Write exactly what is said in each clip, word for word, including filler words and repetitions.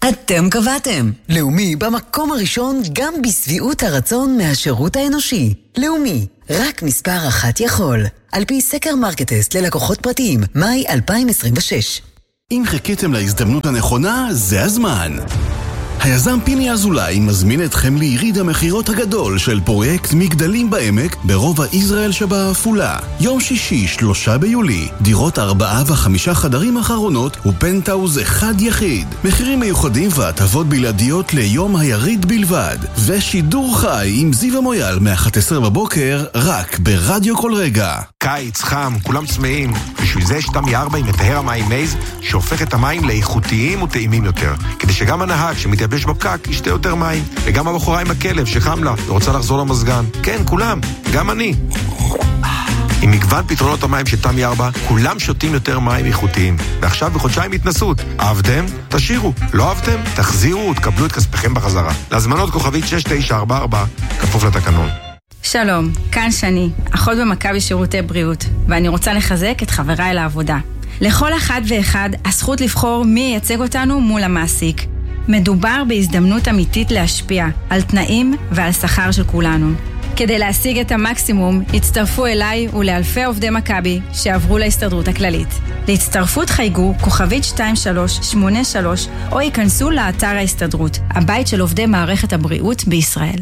אתם קבעתם. לאומי במקום הראשון גם בסביעות הרצון מהשירות האנושי. לאומי, רק מספר אחת יכול. על פי סקר מרקטסט ללקוחות פרטיים, מאי אלפיים עשרים ושש. אם חיכיתם להזדמנות הנכונה, זה הזמן. היזם פיני אזולאי מזמין אתכם ליריד המחירות הגדול של פרויקט מגדלים בעמק ברובע ישראל שבעפולה. יום שישי, שלושה ביולי, דירות ארבעה וחמישה חדרים אחרונות ופנטאוז אחד יחיד. מחירים מיוחדים והטבות בלעדיות ליום היריד בלבד. ושידור חי עם זיו המויאל מ-אחת עשרה בבוקר רק ברדיו כל רגע. קיץ חם, כולם צמאים. בשביל זה יש תמי ארבע עם מטהר המים מייז שהופך את המים לאיכותיים וטעימים יותר. כדי שגם הנהג שמתייבש בפקק ישתה יותר מים. וגם הבחורה עם הכלב שחם לה ורוצה לחזור למזגן. כן, כולם, גם אני. עם מגוון פתרונות המים של תמי ארבע, כולם שותים יותר מים איכותיים. ועכשיו בחודשיים התנסות. אהבתם? תשאירו. לא אהבתם? תחזירו ותקבלו את כספכם בחזרה. להזמנות כוכבית שש תשע ארבע ארבע, כפוף לתקנון. שלום, כאן שני, אחות במכבי שירותי בריאות, ואני רוצה לחזק את חבריי לעבודה. לכל אחד ואחד הזכות לבחור מי ייצג אותנו מול המעסיק. מדובר בהזדמנות אמיתית להשפיע על תנאים ועל שכר של כולנו. כדי להשיג את המקסימום, הצטרפו אליי ולאלפי עובדי מכבי שעברו להסתדרות הכללית. להצטרפות חייגו כוכבית שתיים שלוש שמונה שלוש או ייכנסו לאתר ההסתדרות, הבית של עובדי מערכת הבריאות בישראל.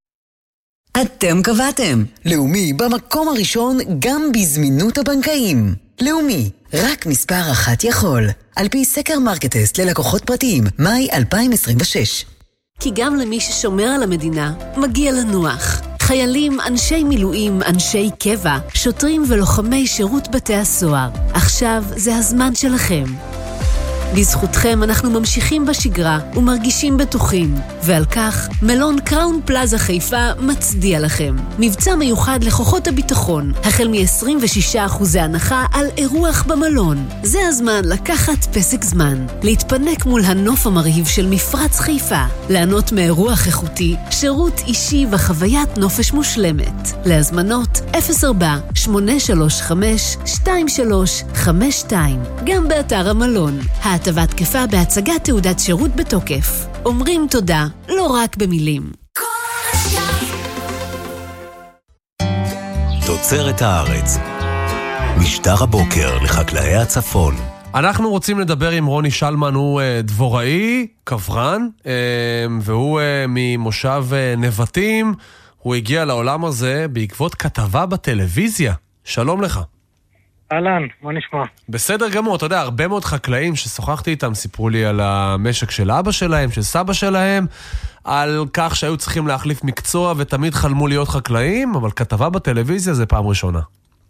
אתם קבעתם. לאומי במקום הראשון גם בזמינות הבנקאים. לאומי, רק מספר אחת יכול. על פי סקר מרקטסט ללקוחות פרטיים, מאי אלפיים עשרים ושש. כי גם למי ששומר על המדינה, מגיע לנוח. חיילים, אנשי מילואים, אנשי קבע, שוטרים ולוחמי שירות בתי הסוהר. עכשיו זה הזמן שלכם. בזכותכם אנחנו ממשיכים בשגרה ומרגישים בטוחים, ועל כך מלון קראון פלאזה חיפה מצדיע לכם. מבצע מיוחד לכוחות הביטחון, החל מ-עשרים ושישה אחוז הנחה על אירוח במלון. זה הזמן לקחת פסק זמן, להתפנק מול הנוף המרהיב של מפרץ חיפה, לענות מאירוח איכותי, שירות אישי וחוויית נופש מושלמת. להזמנות אפס ארבע שמונה שלוש חמש שתיים שלוש חמש שתיים, גם באתר המלון. ההטבה תקפה בהצגת תעודת שירות בתוקף. אומרים תודה, לא רק במילים. תוצרת הארץ. משטר הבוקר לחקלאי הצפון. אנחנו רוצים לדבר עם רוני שלמן, הוא דבוראי, כברן, והוא ממושב נבטים. הוא הגיע לעולם הזה בעקבות כתבה בטלוויזיה. שלום לך. אהלן, מה נשמע? בסדר גמור, אתה יודע, הרבה מאוד חקלאים ששוחחתי איתם סיפרו לי על המשק של אבא שלהם, של סבא שלהם, על כך שהיו צריכים להחליף מקצוע ותמיד חלמו להיות חקלאים, אבל כתבה בטלוויזיה זה פעם ראשונה.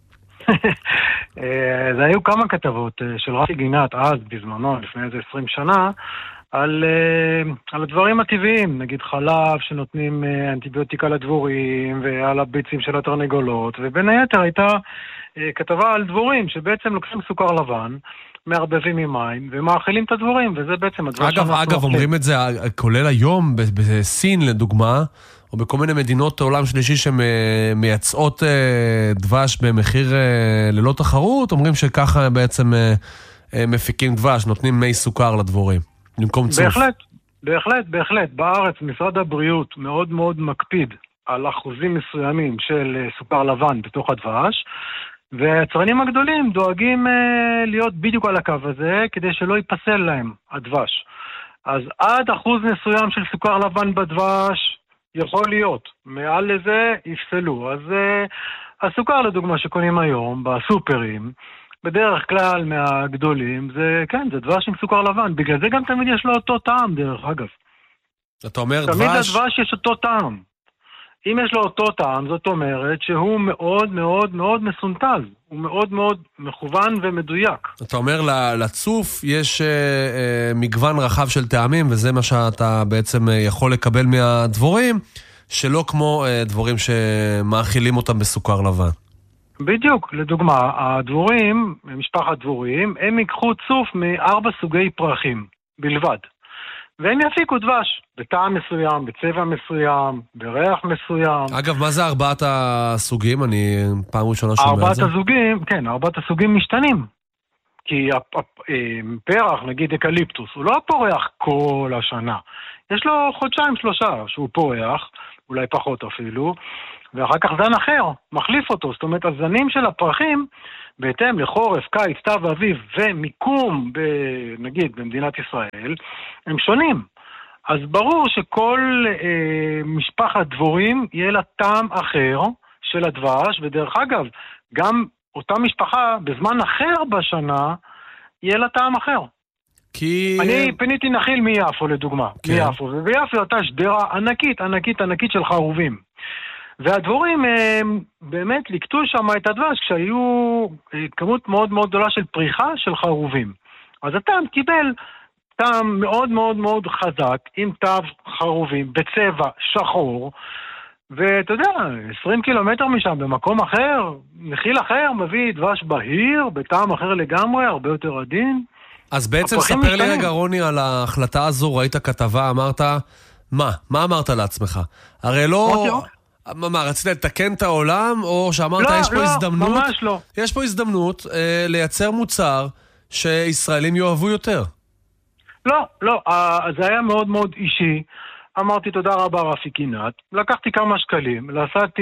זה היו כמה כתבות של רפי גינת אז, בזמנו, לפני איזה עשרים שנה, על, על הדברים הטבעיים, נגיד חלב שנותנים אנטיביוטיקה לדבורים, ועל הביצים של התרנגולות, ובין היתר הייתה כתבה על דבורים שבעצם לוקחים סוכר לבן, מערבבים עם מים, ומאכילים את הדבורים, וזה בעצם הדבר שאנחנו... אגב, אגב, אומרים את זה, כולל היום, בסין לדוגמה, או בכל מיני מדינות העולם שלישי שמייצאות דבש במחיר ללא תחרות, אומרים שככה בעצם מפיקים דבש, נותנים מי סוכר לדבורים, במקום צוף. בהחלט, בהחלט, בהחלט. בארץ משרד הבריאות מאוד מאוד מקפיד על אחוזים מסוימים של סוכר לבן בתוך הדבש, והיצרנים הגדולים דואגים אה, להיות בדיוק על הקו הזה, כדי שלא ייפסל להם הדבש. אז עד אחוז מסוים של סוכר לבן בדבש יכול להיות. מעל לזה יפסלו. אז אה, הסוכר לדוגמה שקונים היום בסופרים, בדרך כלל מהגדולים, זה כן, זה דבש עם סוכר לבן. בגלל זה גם תמיד יש לו אותו טעם, דרך אגב. אתה אומר תמיד דבש... תמיד לדבש יש אותו טעם. אם יש לו אותו טעם, זאת אומרת שהוא מאוד מאוד מאוד מסונטז. הוא מאוד מאוד מכוון ומדויק. אתה אומר, לצוף יש אה, אה, מגוון רחב של טעמים, וזה מה שאתה בעצם יכול לקבל מהדבורים, שלא כמו אה, דבורים שמאכילים אותם בסוכר לבן. בדיוק. לדוגמה, הדבורים, משפחת דבורים, הם ייקחו צוף מארבע סוגי פרחים בלבד. והם יפיקו דבש, בטעם מסוים, בצבע מסוים, בריח מסוים. אגב, מה זה ארבעת הסוגים? אני פעם ראשונה שומע את זה. ארבעת הסוגים, כן, ארבעת הסוגים משתנים. כי פרח, נגיד אקליפטוס, הוא לא פורח כל השנה. יש לו חודשיים שלושה שהוא פורח, אולי פחות אפילו, ואחר כך זן אחר, מחליף אותו. זאת אומרת, הזנים של הפרחים, בהתאם לחורף, קיץ, סתיו ואביב, ומיקום, נגיד, במדינת ישראל, הם שונים. אז ברור שכל אה, משפחת דבורים יהיה לה טעם אחר של הדבש, ודרך אגב, גם אותה משפחה בזמן אחר בשנה, יהיה לה טעם אחר. כי... אני פיניתי נחיל מיפו לדוגמה, כן. מיפו, וביפו הייתה שדרה ענקית, ענקית, ענקית של חרובים. והדבורים הם, באמת לקטו שם את הדבש כשהיו כמות מאוד מאוד גדולה של פריחה של חרובים. אז הטעם קיבל טעם מאוד מאוד מאוד חזק, עם תו חרובים, בצבע שחור, ואתה יודע, עשרים קילומטר משם, במקום אחר, נחיל אחר, מביא דבש בהיר, בטעם אחר לגמרי, הרבה יותר עדין. אז בעצם ספר לי רגע, רוני, על ההחלטה הזו, ראית כתבה, אמרת, מה? מה אמרת לעצמך? הרי לא... מה, רצית לתקן את העולם, או שאמרת, לא, יש פה לא, הזדמנות... ממש לא. יש פה הזדמנות אה, לייצר מוצר שישראלים יאהבו יותר. לא, לא, זה היה מאוד מאוד אישי. אמרתי תודה רבה רפי קינת, לקחתי כמה שקלים, נסעתי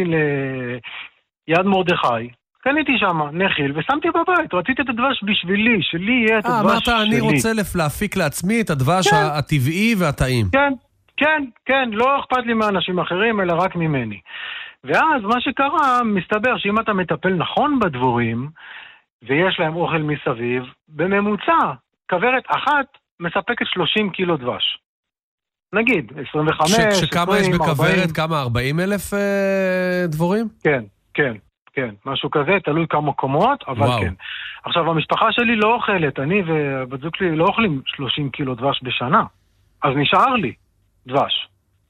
ליד מרדכי, קניתי שם נחיל ושמתי בבית, רציתי את הדבש בשבילי, שלי יהיה את הדבש שלי. אמרת, אני רוצה להפיק לעצמי את הדבש כן. הטבעי והטעים. כן, כן, כן, לא אכפת לי מאנשים אחרים, אלא רק ממני. ואז מה שקרה, מסתבר שאם אתה מטפל נכון בדבורים, ויש להם אוכל מסביב, בממוצע, כוורת אחת מספקת שלושים קילו דבש. נגיד, עשרים וחמש, ש- שכמה יש בכוורת? כמה? ארבעים אלף אה, דבורים? כן, כן, כן. משהו כזה, תלוי כמה קומות, אבל וואו. כן. עכשיו, המשפחה שלי לא אוכלת, אני ובת זוג שלי לא אוכלים שלושים קילו דבש בשנה. אז נשאר לי דבש.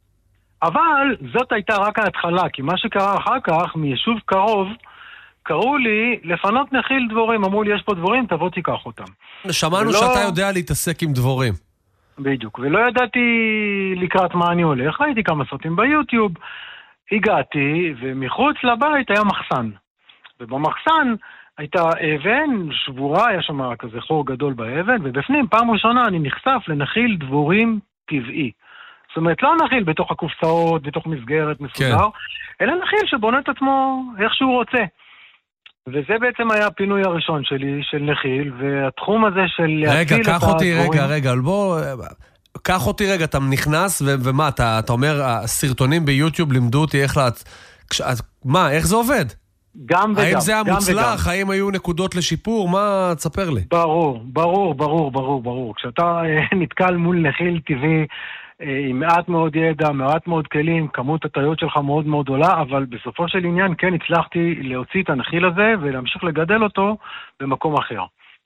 אבל זאת הייתה רק ההתחלה, כי מה שקרה אחר כך, מיישוב קרוב, קראו לי לפנות נחיל דבורים, אמרו לי, יש פה דבורים, תבוא תיקח אותם. שמענו ולא... שאתה יודע להתעסק עם דבורים. בדיוק, ולא ידעתי לקראת מה אני הולך, ראיתי כמה סרטים ביוטיוב, הגעתי, ומחוץ לבית היה מחסן. ובמחסן הייתה אבן שבורה, היה שם כזה חור גדול באבן, ובפנים פעם ראשונה אני נחשף לנחיל דבורים טבעי. זאת אומרת, לא נחיל בתוך הקופסאות, בתוך מסגרת מסודר, כן. אלא נחיל שבונה את עצמו איך שהוא רוצה. וזה בעצם היה הפינוי הראשון שלי, של נחיל, והתחום הזה של להציל את הדבורים... רגע, קח אותי, רגע, רגע, בוא... קח אותי רגע, אתה נכנס, ו- ומה, אתה, אתה אומר, הסרטונים ביוטיוב לימדו אותי איך לה... כש... מה, איך זה עובד? גם וגם. האם זה היה מוצלח? האם היו נקודות לשיפור? מה, תספר לי. ברור, ברור, ברור, ברור, ברור. כשאתה נתקל מול נחיל טבעי, עם מעט מאוד ידע, מעט מאוד כלים, כמות הטעויות שלך מאוד מאוד עולה, אבל בסופו של עניין כן הצלחתי להוציא את הנחיל הזה ולהמשיך לגדל אותו במקום אחר.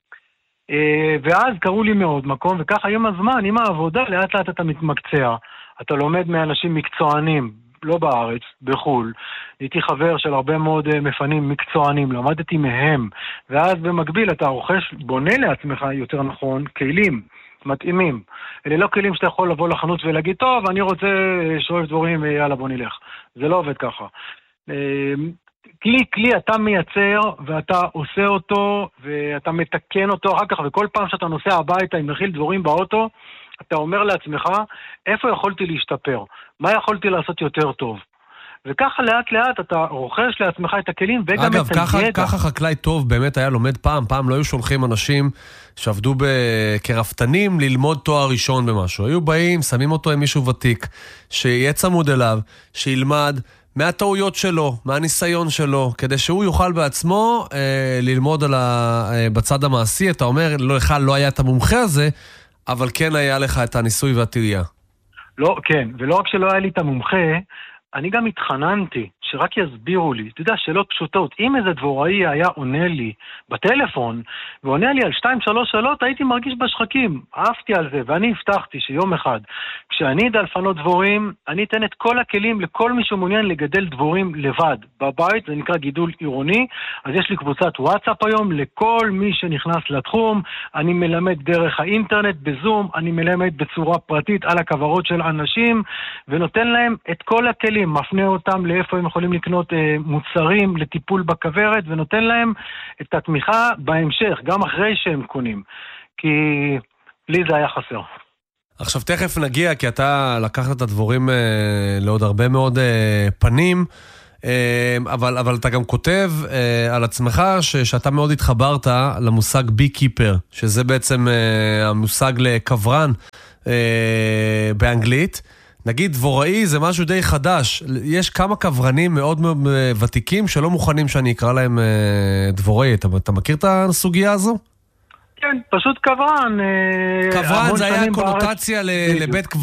ואז קראו לי מאוד מקום, וככה עם הזמן, עם העבודה, לאט לאט אתה מתמקצע. אתה לומד מאנשים מקצוענים, לא בארץ, בחול. הייתי חבר של הרבה מאוד מפנים מקצוענים, למדתי מהם, ואז במקביל אתה רוכש, בונה לעצמך יותר נכון, כלים. מתאימים. אלה לא כלים שאתה יכול לבוא לחנות ולהגיד, טוב, אני רוצה שואף דבורים, יאללה, בוא נלך. זה לא עובד ככה. כלי, כלי אתה מייצר, ואתה עושה אותו, ואתה מתקן אותו אחר כך, וכל פעם שאתה נוסע הביתה עם נחיל דבורים באוטו, אתה אומר לעצמך, איפה יכולתי להשתפר? מה יכולתי לעשות יותר טוב? וככה לאט לאט אתה רוכש לעצמך את הכלים וגם אגב, את ככה, הידע. אגב, ככה חקלאי טוב באמת היה לומד פעם, פעם לא היו שולחים אנשים שעבדו כרפתנים ללמוד תואר ראשון במשהו. היו באים, שמים אותו עם מישהו ותיק, שיהיה צמוד אליו, שילמד מהטעויות שלו, מהניסיון שלו, כדי שהוא יוכל בעצמו אה, ללמוד על ה, אה, בצד המעשי. אתה אומר, לא, לך לא היה את המומחה הזה, אבל כן היה לך את הניסוי והטעייה. לא, כן, ולא רק שלא היה לי את המומחה, אני גם התחננתי, שרק יסבירו לי, אתה יודע, שאלות פשוטות. אם איזה דבוראי היה עונה לי בטלפון, ועונה לי על שתיים, שלוש שאלות, הייתי מרגיש בשחקים. אהבתי על זה, ואני הבטחתי שיום אחד, כשאני אדע לפנות דבורים, אני אתן את כל הכלים לכל מי שמעוניין לגדל דבורים לבד. בבית, זה נקרא גידול עירוני, אז יש לי קבוצת וואטסאפ היום, לכל מי שנכנס לתחום, אני מלמד דרך האינטרנט, בזום, אני מלמד בצורה פרטית על הכוורות של אנשים, ונותן להם את כל הכלים, מפנה אותם לאיפה הם יכולים יכולים לקנות אה, מוצרים לטיפול בכוורת, ונותן להם את התמיכה בהמשך, גם אחרי שהם קונים. כי לי זה היה חסר. עכשיו תכף נגיע, כי אתה לקחת את הדבורים אה, לעוד הרבה מאוד אה, פנים, אה, אבל, אבל אתה גם כותב אה, על עצמך ש, שאתה מאוד התחברת למושג בי קיפר, שזה בעצם אה, המושג לקברן אה, באנגלית. נגיד דבוראי זה משהו די חדש, יש כמה קברנים מאוד מאוד ותיקים שלא מוכנים שאני אקרא להם אה, דבוראי, אתה, אתה מכיר את הסוגיה הזו? כן, פשוט קברן. קברן זה היה קונוטציה לבית קברן.